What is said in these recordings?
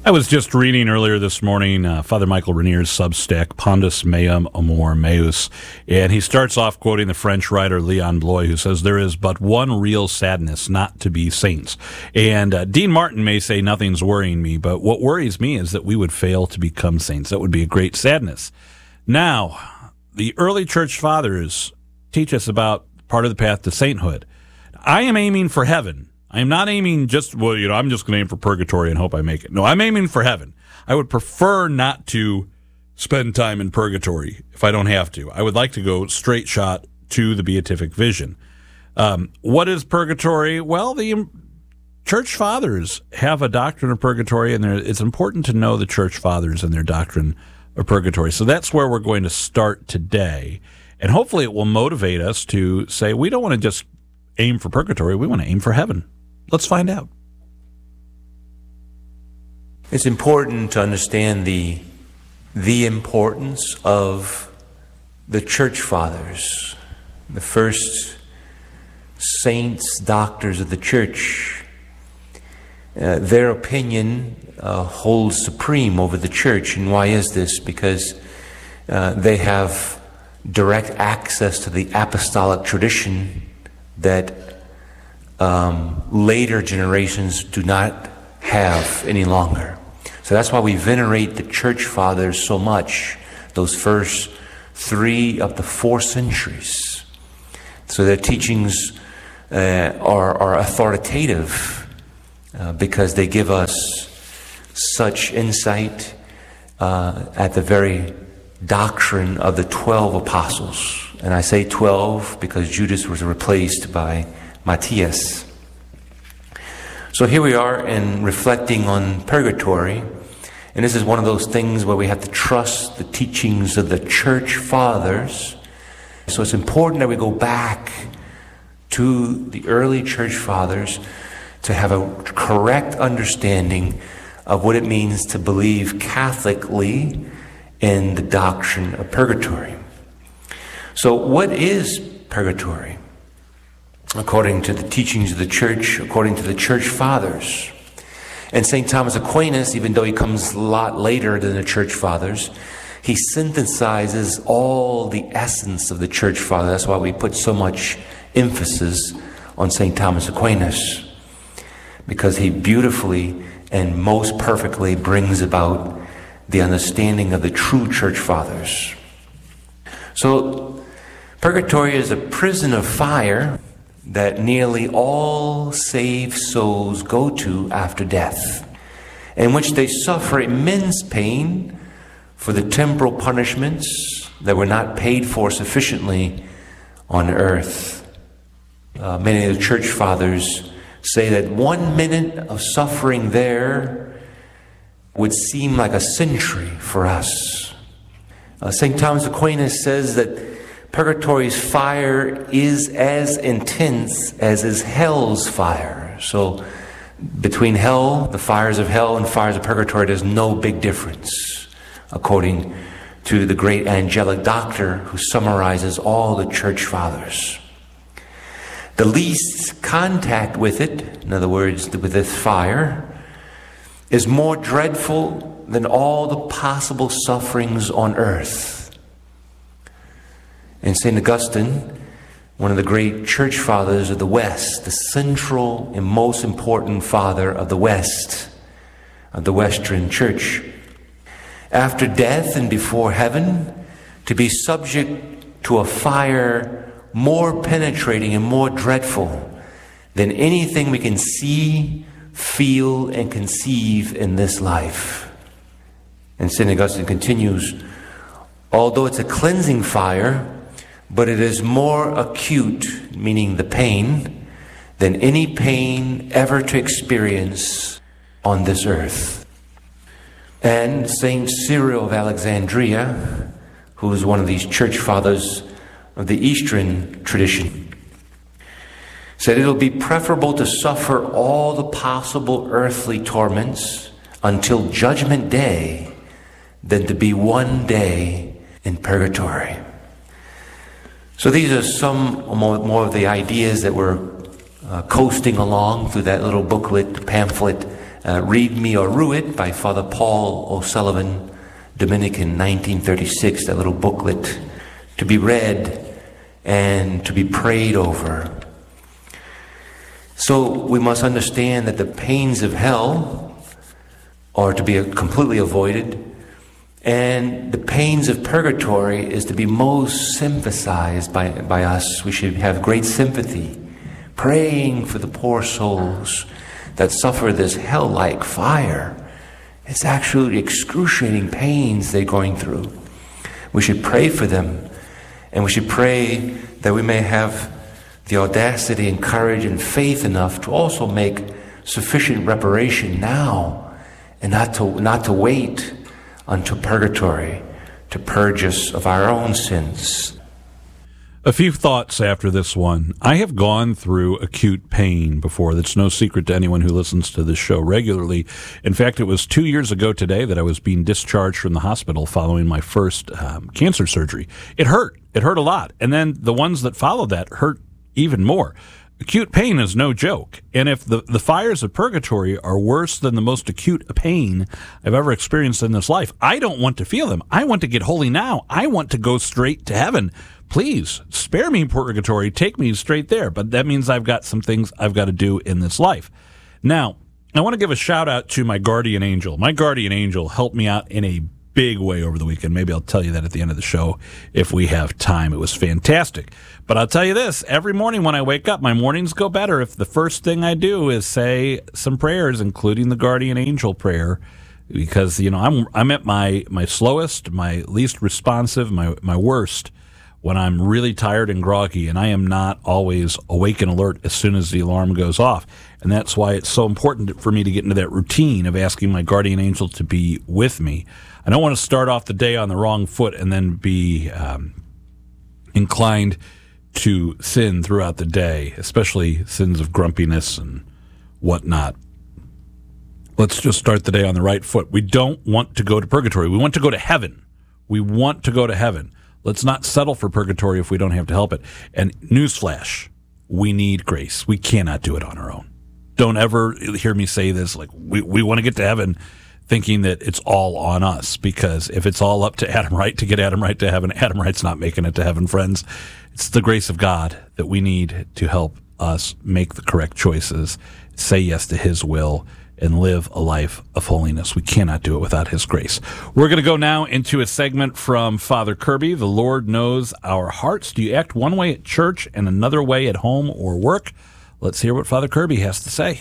I was just reading earlier this morning Father Michael Rainier's Substack, Pondus Meum Amor Meus, and he starts off quoting the French writer Leon Bloy, who says, "There is but one real sadness, not to be saints." And Dean Martin may say, "Nothing's worrying me," but what worries me is that we would fail to become saints. That would be a great sadness. Now, the early church fathers teach us about part of the path to sainthood. I am aiming for heaven. I am not aiming just, I'm just going to aim for purgatory and hope I make it. No, I'm aiming for heaven. I would prefer not to spend time in purgatory if I don't have to. I would like to go straight shot to the beatific vision. What is purgatory? Well, the church fathers have a doctrine of purgatory, and it's important to know the church fathers and their doctrine of purgatory. So that's where we're going to start today. And hopefully it will motivate us to say, we don't want to just aim for purgatory, we want to aim for heaven. Let's find out. It's important to understand the importance of the church fathers, the first saints, doctors of the church. Their opinion holds supreme over the church. And why is this? Because they have direct access to the apostolic tradition that later generations do not have any longer. So that's why we venerate the church fathers so much, those first 3 of the 4 centuries. So their teachings are authoritative because they give us such insight at the very doctrine of the 12 apostles. And I say 12 because Judas was replaced by Matthias. So here we are in reflecting on purgatory, and this is one of those things where we have to trust the teachings of the church fathers. So it's important that we go back to the early church fathers to have a correct understanding of what it means to believe Catholically in the doctrine of purgatory. So what is purgatory? According to the teachings of the church, according to the church fathers. And St. Thomas Aquinas, even though he comes a lot later than the church fathers, he synthesizes all the essence of the church father. That's why we put so much emphasis on St. Thomas Aquinas, because he beautifully and most perfectly brings about the understanding of the true church fathers. So, purgatory is a prison of fire that nearly all saved souls go to after death, in which they suffer immense pain for the temporal punishments that were not paid for sufficiently on earth. Many of the church fathers say that 1 minute of suffering there would seem like a century for us. St. Thomas Aquinas says that purgatory's fire is as intense as is hell's fire. So between hell, the fires of hell, and fires of purgatory, there's no big difference, according to the great angelic doctor who summarizes all the church fathers. The least contact with it, in other words, with this fire, is more dreadful than all the possible sufferings on earth. And St. Augustine, one of the great church fathers of the West, the central and most important father of the West, of the Western Church, after death and before heaven, to be subject to a fire more penetrating and more dreadful than anything we can see, feel, and conceive in this life. And St. Augustine continues, although it's a cleansing fire, but it is more acute, meaning the pain, than any pain ever to experience on this earth. And St. Cyril of Alexandria, who is one of these church fathers of the Eastern tradition, said it'll be preferable to suffer all the possible earthly torments until Judgment Day than to be one day in purgatory. So these are some more of the ideas that we're coasting along through that little booklet, pamphlet, Read Me or Rue It by Father Paul O'Sullivan, Dominican, 1936, that little booklet, to be read and to be prayed over. So we must understand that the pains of hell are to be completely avoided, and the pains of purgatory is to be most sympathized by us. We should have great sympathy, praying for the poor souls that suffer this hell-like fire. It's actually excruciating pains they're going through. We should pray for them, and we should pray that we may have the audacity and courage and faith enough to also make sufficient reparation now, and not to wait until purgatory to purge us of our own sins. A few thoughts after this one. I have gone through acute pain before. That's no secret to anyone who listens to this show regularly. In fact, it was 2 years ago today that I was being discharged from the hospital following my first cancer surgery. It hurt. It hurt a lot. And then the ones that followed that hurt even more. Acute pain is no joke. And if the fires of purgatory are worse than the most acute pain I've ever experienced in this life, I don't want to feel them. I want to get holy now. I want to go straight to heaven. Please spare me purgatory. Take me straight there. But that means I've got some things I've got to do in this life. Now, I want to give a shout out to my guardian angel. My guardian angel helped me out in a big way over the weekend. Maybe I'll tell you that at the end of the show if we have time. It was fantastic. But I'll tell you this, every morning when I wake up, my mornings go better if the first thing I do is say some prayers, including the guardian angel prayer, because, you know, I'm at my slowest, my least responsive, my worst when I'm really tired and groggy, and I am not always awake and alert as soon as the alarm goes off. And that's why it's so important for me to get into that routine of asking my guardian angel to be with me. I don't want to start off the day on the wrong foot and then be inclined to sin throughout the day, especially sins of grumpiness and whatnot. Let's just start the day on the right foot. We don't want to go to purgatory. We want to go to heaven. We want to go to heaven. Let's not settle for purgatory if we don't have to help it. And newsflash, we need grace. We cannot do it on our own. Don't ever hear me say this, like we want to get to heaven thinking that it's all on us, because if it's all up to Adam Wright to get Adam Wright to heaven, Adam Wright's not making it to heaven, friends. It's the grace of God that we need to help us make the correct choices, say yes to his will, and live a life of holiness. We cannot do it without his grace. We're going to go now into a segment from Father Kirby. The Lord knows our hearts. Do you act one way at church and another way at home or work? Let's hear what Father Kirby has to say.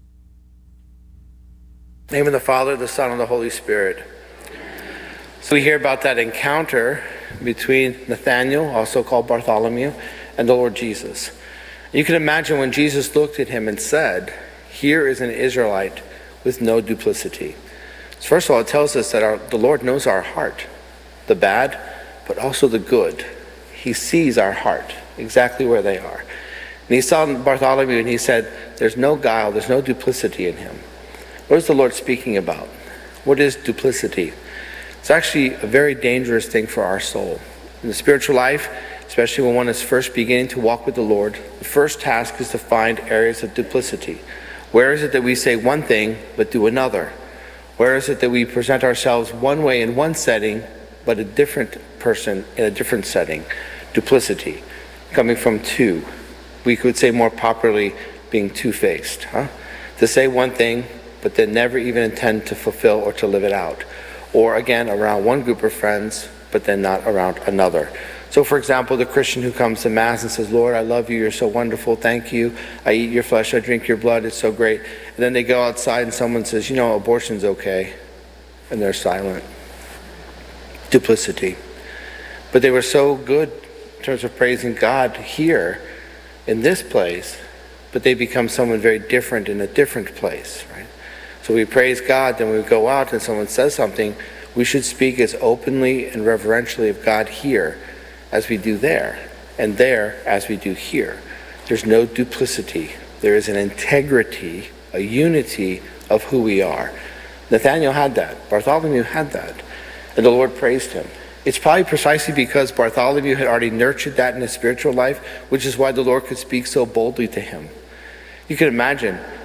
In the name of the Father, the Son, and the Holy Spirit. So we hear about that encounter between Nathanael, also called Bartholomew, and the Lord Jesus. You can imagine when Jesus looked at him and said, "Here is an Israelite with no duplicity." So first of all, it tells us that the Lord knows our heart, the bad, but also the good. He sees our heart, exactly where they are. And he saw Bartholomew and he said, there's no guile, there's no duplicity in him. What is the Lord speaking about? What is duplicity? It's actually a very dangerous thing for our soul. In the spiritual life, especially when one is first beginning to walk with the Lord, the first task is to find areas of duplicity. Where is it that we say one thing but do another? Where is it that we present ourselves one way in one setting but a different person in a different setting? Duplicity, coming from two. We could say more popularly being two-faced. To say one thing but then never even intend to fulfill or to live it out. Or again, around one group of friends but then not around another. So for example, the Christian who comes to Mass and says, Lord, I love you, you're so wonderful, thank you, I eat your flesh, I drink your blood, it's so great. And then they go outside and someone says, abortion's okay. And they're silent. Duplicity. But they were so good in terms of praising God here in this place, but they become someone very different in a different place, right? So we praise God, then we go out and someone says something, we should speak as openly and reverentially of God here as we do there, and there as we do here. There's no duplicity. There is an integrity, a unity of who we are. Nathanael had that. Bartholomew had that. And the Lord praised him. It's probably precisely because Bartholomew had already nurtured that in his spiritual life, which is why the Lord could speak so boldly to him. You can imagine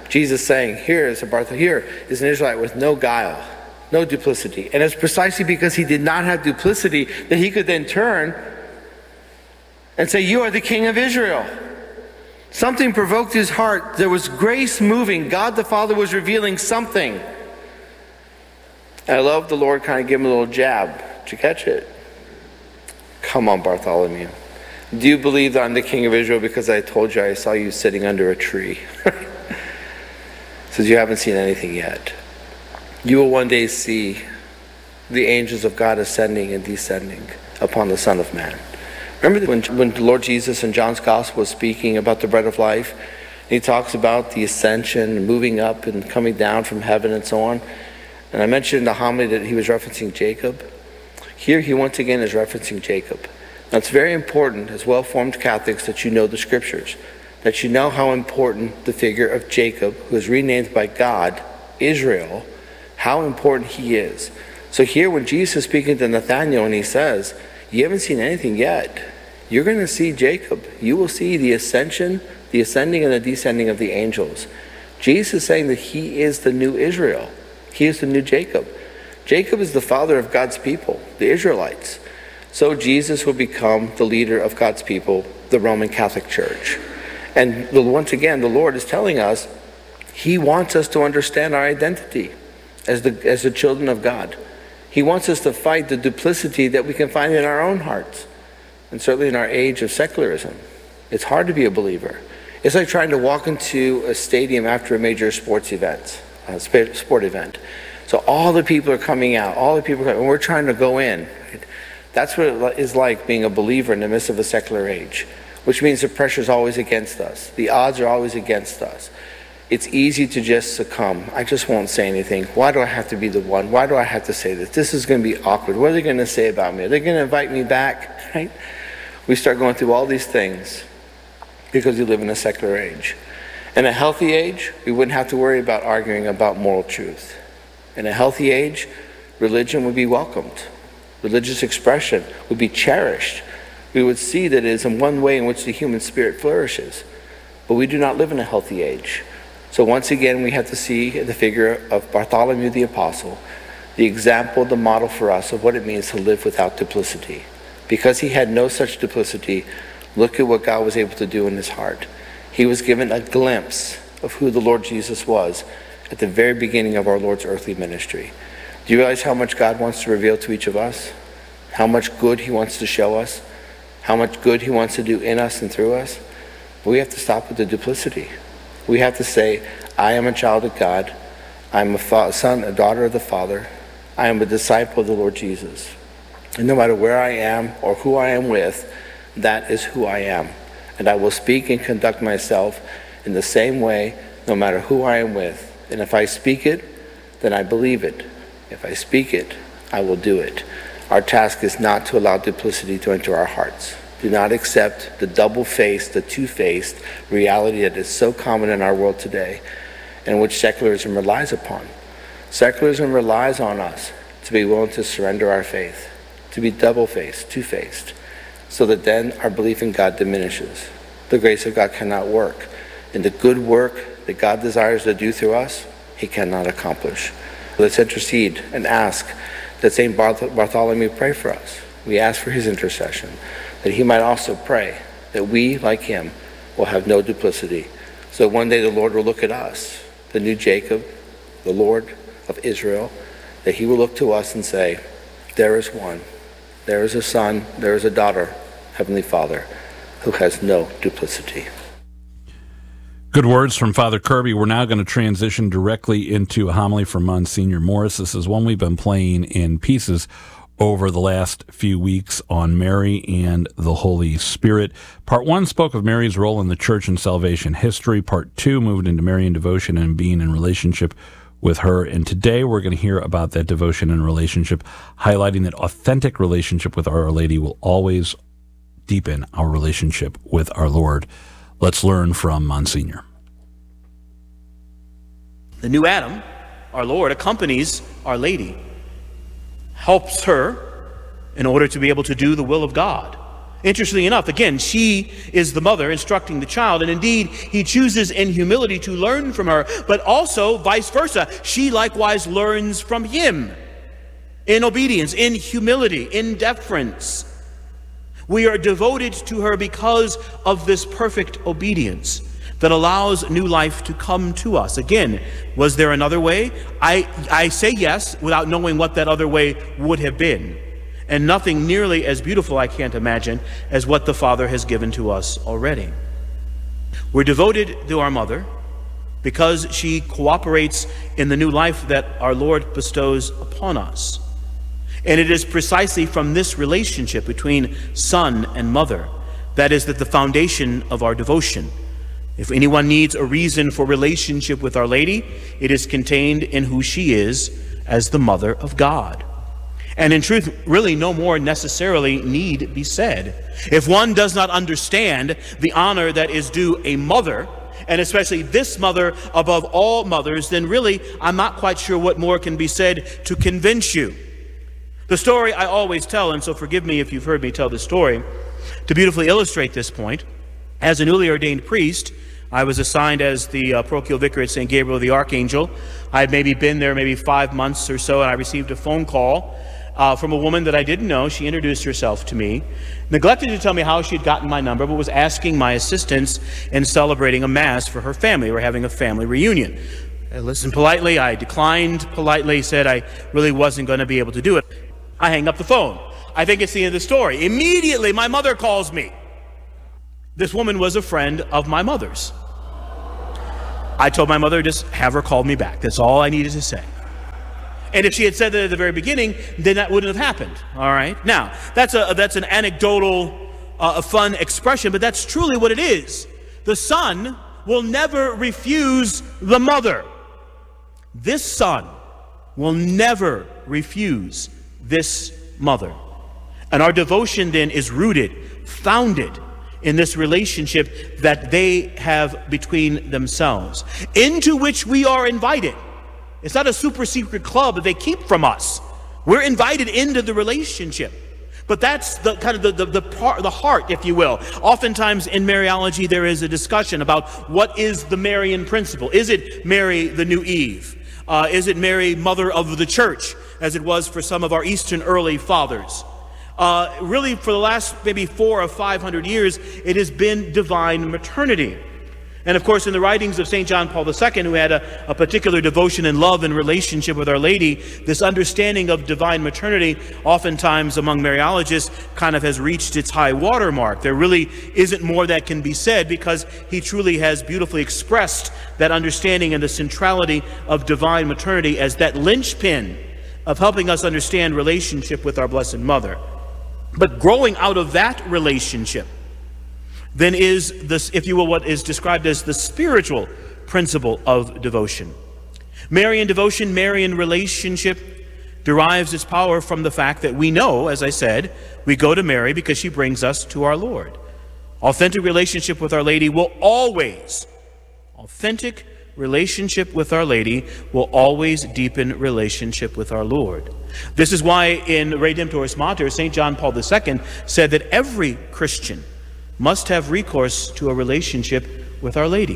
Jesus saying, here is an Israelite with no guile, no duplicity. And it's precisely because he did not have duplicity that he could then turn and say, you are the King of Israel. Something provoked his heart. There was grace moving. God the Father was revealing something. And I love the Lord kind of give him a little jab. Did you catch it? Come on, Bartholomew. Do you believe that I'm the King of Israel because I told you I saw you sitting under a tree? Says you haven't seen anything yet. You will one day see the angels of God ascending and descending upon the Son of Man. Remember when the Lord Jesus in John's Gospel was speaking about the bread of life? He talks about the ascension, moving up and coming down from heaven and so on. And I mentioned in the homily that he was referencing Jacob. Here he once again is referencing Jacob. Now it's very important as well-formed Catholics that you know the scriptures, that you know how important the figure of Jacob, who is renamed by God, Israel, how important he is. So here when Jesus is speaking to Nathanael and he says, you haven't seen anything yet. You're going to see Jacob. You will see the ascension, the ascending and the descending of the angels. Jesus is saying that he is the new Israel. He is the new Jacob. Jacob is the father of God's people, the Israelites. So Jesus will become the leader of God's people, the Roman Catholic Church. And once again, the Lord is telling us he wants us to understand our identity as the children of God. He wants us to fight the duplicity that we can find in our own hearts. And certainly in our age of secularism, it's hard to be a believer. It's like trying to walk into a stadium after a major sport event. So all the people are coming out, and we're trying to go in. That's what it is like being a believer in the midst of a secular age, which means the pressure is always against us. The odds are always against us. It's easy to just succumb. I just won't say anything. Why do I have to be the one? Why do I have to say this? This is going to be awkward. What are they going to say about me? Are they going to invite me back? Right? We start going through all these things because we live in a secular age. In a healthy age, we wouldn't have to worry about arguing about moral truth. In a healthy age, religion would be welcomed. Religious expression would be cherished. We would see that it is in one way in which the human spirit flourishes. But we do not live in a healthy age. So once again, we have to see the figure of Bartholomew the Apostle, the example, the model for us of what it means to live without duplicity. Because he had no such duplicity, look at what God was able to do in his heart. He was given a glimpse of who the Lord Jesus was at the very beginning of our Lord's earthly ministry. Do you realize how much God wants to reveal to each of us? How much good he wants to show us? How much good he wants to do in us and through us? But we have to stop with the duplicity. We have to say, I am a child of God. I'm a son, a daughter of the Father. I am a disciple of the Lord Jesus. And no matter where I am or who I am with, that is who I am. And I will speak and conduct myself in the same way no matter who I am with. And if I speak it, then I believe it. If I speak it, I will do it. Our task is not to allow duplicity to enter our hearts. Do not accept the double-faced, the two-faced reality that is so common in our world today and which secularism relies upon. Secularism relies on us to be willing to surrender our faith, to be double-faced, two-faced, so that then our belief in God diminishes. The grace of God cannot work. And the good work that God desires to do through us, he cannot accomplish. Let's intercede and ask that St. Bartholomew pray for us. We ask for his intercession, that he might also pray that we, like him, will have no duplicity. So one day the Lord will look at us, the new Jacob, the Lord of Israel, that he will look to us and say, there is one, there is a son, there is a daughter, Heavenly Father, who has no duplicity. Good words from Father Kirby. We're now going to transition directly into a homily from Monsignor Morris. This is one we've been playing in pieces over the last few weeks on Mary and the Holy Spirit. Part 1 spoke of Mary's role in the church and salvation history. Part 2 moved into Marian devotion and being in relationship with her. And today we're going to hear about that devotion and relationship, highlighting that authentic relationship with Our Lady will always deepen our relationship with our Lord. Let's learn from Monsignor. The new Adam, our Lord, accompanies Our Lady, helps her in order to be able to do the will of God Interestingly enough, again, she is the mother instructing the child, and indeed, he chooses in humility to learn from her, but also vice versa. She likewise learns from him in obedience, in humility, in deference. We are devoted to her because of this perfect obedience that allows new life to come to us. Again, was there another way? I say yes without knowing what that other way would have been. And nothing nearly as beautiful, I can't imagine, as what the Father has given to us already. We're devoted to our mother because she cooperates in the new life that our Lord bestows upon us. And it is precisely from this relationship between son and mother that is the foundation of our devotion. If anyone needs a reason for relationship with Our Lady, it is contained in who she is as the Mother of God. And in truth, really no more necessarily need be said. If one does not understand the honor that is due a mother, and especially this mother above all mothers, then really I'm not quite sure what more can be said to convince you. The story I always tell, and so forgive me if you've heard me tell this story, to beautifully illustrate this point, as a newly ordained priest, I was assigned as the parochial vicar at St. Gabriel the Archangel. I had maybe been there maybe 5 months or so, and I received a phone call from a woman that I didn't know. She introduced herself to me, neglected to tell me how she had gotten my number, but was asking my assistance in celebrating a mass for her family. We're having a family reunion. I listened politely. I declined politely, said I really wasn't going to be able to do it. I hang up the phone. I think it's the end of the story. Immediately, my mother calls me. This woman was a friend of my mother's. I told my mother, just have her call me back. That's all I needed to say. And if she had said that at the very beginning, then that wouldn't have happened. All right. Now, that's an anecdotal, a fun expression, but that's truly what it is. The son will never refuse the mother. This son will never refuse this mother. And our devotion then is rooted, founded in this relationship that they have between themselves, into which we are invited. It's not a super secret club that they keep from us. We're invited into the relationship. But that's the kind of the heart, if you will. Oftentimes in Mariology there is a discussion about what is the Marian principle. Is it Mary the new Eve? Is it Mary, mother of the church, as it was for some of our Eastern early fathers? Really, for the last maybe 400 or 500 years, it has been divine maternity. And of course, in the writings of St. John Paul II, who had a particular devotion and love and relationship with Our Lady, this understanding of divine maternity, oftentimes among Mariologists, kind of has reached its high water mark. There really isn't more that can be said, because he truly has beautifully expressed that understanding and the centrality of divine maternity as that linchpin of helping us understand relationship with our Blessed Mother. But growing out of that relationship then is this, if you will, what is described as the spiritual principle of devotion. Marian devotion, Marian relationship derives its power from the fact that we know, as I said, we go to Mary because she brings us to our Lord. Authentic relationship with Our Lady will always, authentic relationship with Our Lady will always deepen relationship with our Lord. This is why in Redemptoris Mater, St. John Paul II said that every Christian must have recourse to a relationship with Our Lady.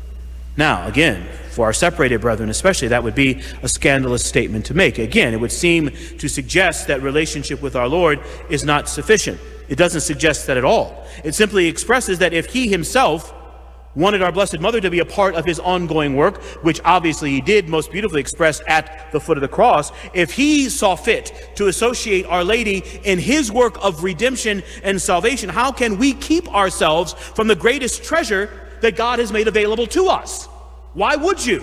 Now, again, for our separated brethren especially, that would be a scandalous statement to make. Again, it would seem to suggest that relationship with our Lord is not sufficient. It doesn't suggest that at all. It simply expresses that if he himself wanted our Blessed Mother to be a part of his ongoing work, which obviously he did most beautifully express at the foot of the cross, if he saw fit to associate Our Lady in his work of redemption and salvation, how can we keep ourselves from the greatest treasure that God has made available to us? Why would you?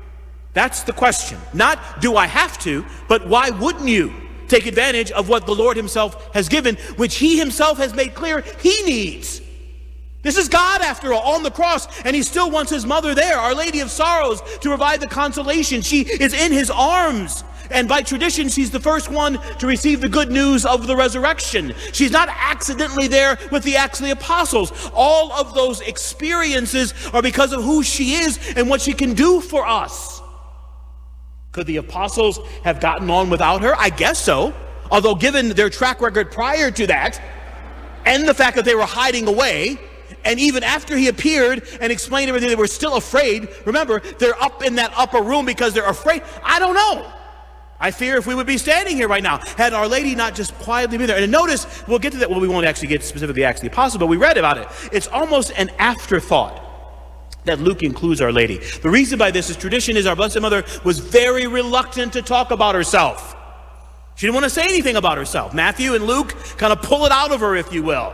That's the question. Not do I have to, but why wouldn't you take advantage of what the Lord himself has given, which he himself has made clear he needs? This is God, after all, on the cross, and he still wants his mother there, Our Lady of Sorrows, to provide the consolation. She is in his arms, and by tradition, she's the first one to receive the good news of the resurrection. She's not accidentally there with the Acts of the Apostles. All of those experiences are because of who she is and what she can do for us. Could the apostles have gotten on without her? I guess so, although given their track record prior to that, and the fact that they were hiding away, and even after he appeared and explained everything, they were still afraid. Remember, they're up in that upper room because they're afraid. I don't know. I fear if we would be standing here right now, had Our Lady not just quietly been there. And notice, we'll get to that, well, we won't actually get specifically Acts of the Apostles, but we read about it. It's almost an afterthought that Luke includes Our Lady. The reason by this is tradition is our Blessed Mother was very reluctant to talk about herself. She didn't want to say anything about herself. Matthew and Luke kind of pull it out of her, if you will.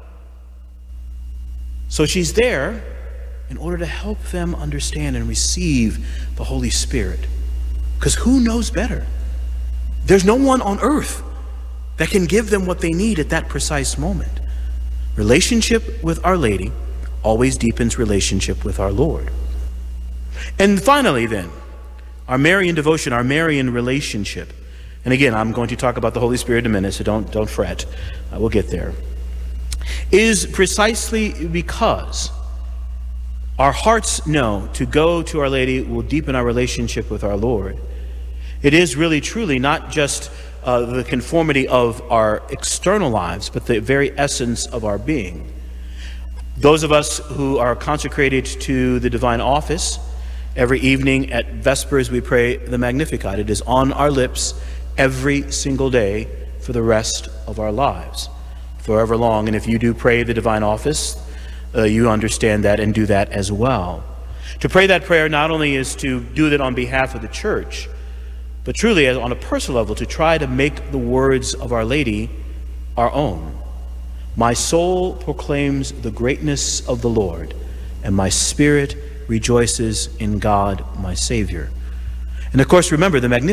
So she's there in order to help them understand and receive the Holy Spirit. Because who knows better? There's no one on earth that can give them what they need at that precise moment. Relationship with Our Lady always deepens relationship with our Lord. And finally then, our Marian devotion, our Marian relationship. And again, I'm going to talk about the Holy Spirit in a minute, so don't fret. We'll get there. Is precisely because our hearts know to go to Our Lady will deepen our relationship with our Lord. It is really truly not just the conformity of our external lives, but the very essence of our being. Those of us who are consecrated to the divine office, every evening at Vespers we pray the Magnificat. It is on our lips every single day for the rest of our lives, forever long. And if you do pray the divine office, you understand that and do that as well. To pray that prayer not only is to do that on behalf of the church, but truly on a personal level, to try to make the words of Our Lady our own. My soul proclaims the greatness of the Lord, and my spirit rejoices in God my Savior. And of course, remember, the Magnificat